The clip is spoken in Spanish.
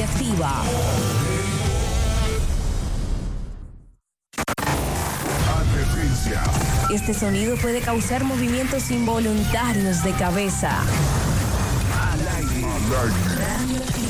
Radioactiva. Advertencia. Este sonido puede causar movimientos involuntarios de cabeza. Al aire.